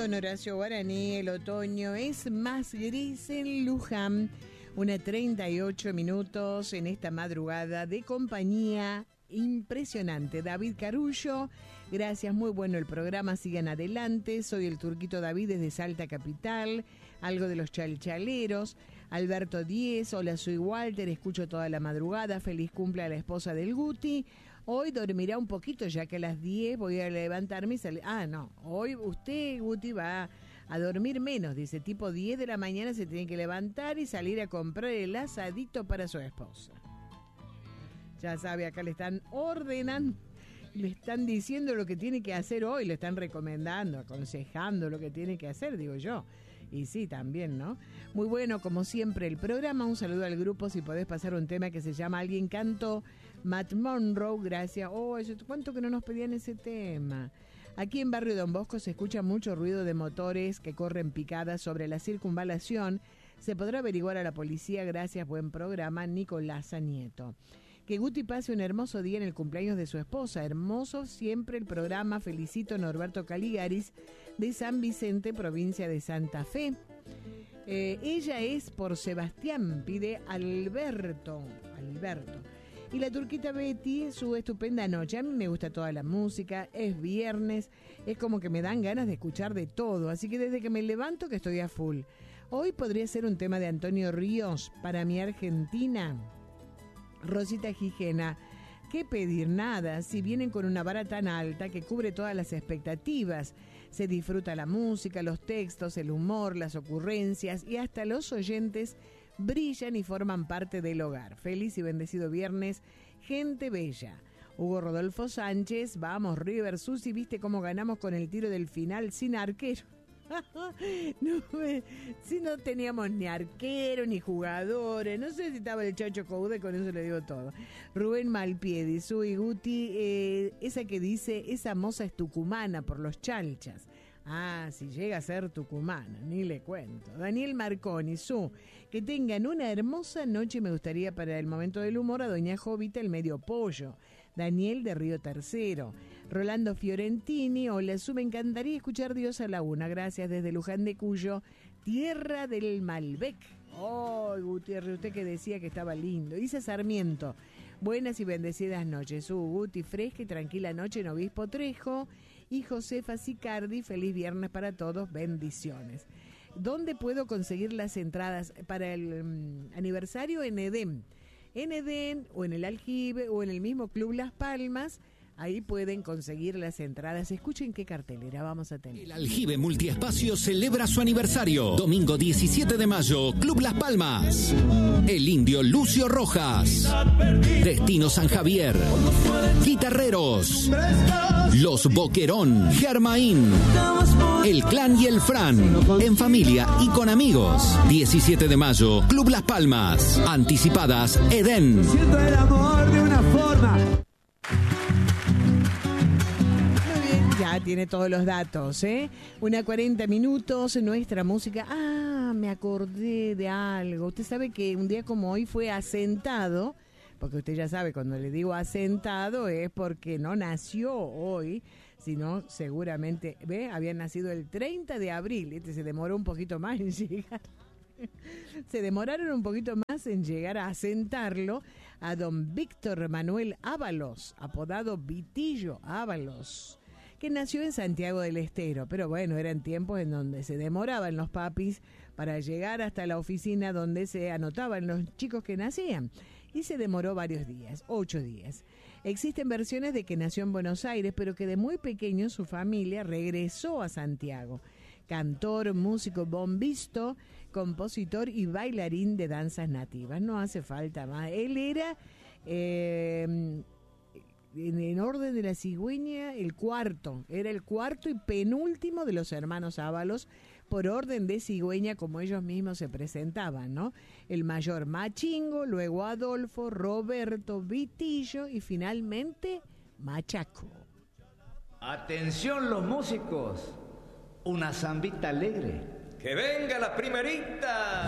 don Horacio Guaraní, el otoño es más gris en Luján. 1:38 minutos en esta madrugada de compañía impresionante. David Carullo, gracias, muy bueno el programa, sigan adelante. Soy el Turquito David desde Salta Capital, algo de los chalchaleros. Alberto Díez, hola, soy Walter, escucho toda la madrugada, feliz cumple a la esposa del Guti. Hoy dormirá un poquito, ya que a las 10 voy a levantarme y salir. Ah, no, hoy usted, Guti, va a dormir menos, dice, tipo 10 de la mañana se tiene que levantar y salir a comprar el asadito para su esposa. Ya sabe, acá le están ordenando, le están diciendo lo que tiene que hacer hoy, le están recomendando, aconsejando lo que tiene que hacer, digo yo. Y sí, también, ¿no? Muy bueno, como siempre, el programa. Un saludo al grupo, si podés pasar un tema que se llama Alguien Cantó, Matt Monroe, gracias. Oh, ¿cuánto que no nos pedían ese tema? Aquí en Barrio Don Bosco se escucha mucho ruido de motores que corren picadas sobre la circunvalación. Se podrá averiguar a la policía, gracias, buen programa, Nicolasa Nieto. Que Guti pase un hermoso día en el cumpleaños de su esposa. Hermoso siempre el programa. Felicito a Norberto Caligaris de San Vicente, provincia de Santa Fe. Ella es por Sebastián, pide Alberto. Y la turquita Betty, su estupenda noche. A mí me gusta toda la música, es viernes, es como que me dan ganas de escuchar de todo. Así que desde que me levanto que estoy a full. Hoy podría ser un tema de Antonio Ríos para mi Argentina. Rosita Gijena, ¿qué pedir? Nada, si vienen con una vara tan alta que cubre todas las expectativas. Se disfruta la música, los textos, el humor, las ocurrencias y hasta los oyentes brillan y forman parte del hogar. Feliz y bendecido viernes, gente bella. Hugo Rodolfo Sánchez, vamos River, Susi, ¿viste cómo ganamos con el tiro del final sin arquero? Si no teníamos ni arquero ni jugadores, no sé si estaba el Chacho Coude, con eso le digo todo. Rubén Malpiedi, Sui Guti, esa que dice, esa moza es tucumana por los chalchas. Ah, si llega a ser tucumana, ni le cuento. Daniel Marconi, que tengan una hermosa noche, me gustaría para el momento del humor a doña Jovita el medio pollo. Daniel de Río Tercero. Rolando Fiorentini, hola, me encantaría escuchar Dios a la una, gracias, desde Luján de Cuyo, tierra del Malbec. Oh, Gutiérrez, usted que decía que estaba lindo. Isa Sarmiento, buenas y bendecidas noches. Guti, fresca y tranquila noche en Obispo Trejo. Y Josefa Sicardi, feliz viernes para todos, bendiciones. ¿Dónde puedo conseguir las entradas para el aniversario? En Edén. En Edén, o en el Aljibe, o en el mismo Club Las Palmas. Ahí pueden conseguir las entradas. Escuchen qué cartelera vamos a tener. El Aljibe Multiespacio celebra su aniversario. Domingo 17 de mayo, Club Las Palmas. El Indio Lucio Rojas. Destino San Javier. Guitarreros. Los Boquerón. Germain. El Clan y el Fran. En familia y con amigos. 17 de mayo, Club Las Palmas. Anticipadas, Edén. Siento el amor de una forma. Ya tiene todos los datos, 1:40 minutos, nuestra música. Ah, me acordé de algo. Usted sabe que un día como hoy fue asentado, porque usted ya sabe, cuando le digo asentado es porque no nació hoy, sino seguramente, había nacido el 30 de abril, se demoró un poquito más en llegar. Se demoraron un poquito más en llegar a asentarlo a don Víctor Manuel Ábalos, apodado Vitillo Ábalos, que nació en Santiago del Estero, pero bueno, eran tiempos en donde se demoraban los papis para llegar hasta la oficina donde se anotaban los chicos que nacían, y se demoró varios días, 8 días. Existen versiones de que nació en Buenos Aires, pero que de muy pequeño su familia regresó a Santiago. Cantor, músico, bombisto, compositor y bailarín de danzas nativas. No hace falta más. Él era... en orden de la cigüeña, era el cuarto y penúltimo de los hermanos Ábalos, por orden de cigüeña, como ellos mismos se presentaban, ¿no? El mayor Machingo, luego Adolfo, Roberto, Vitillo y finalmente Machaco. Atención los músicos, una zambita alegre. ¡Que venga la primerita!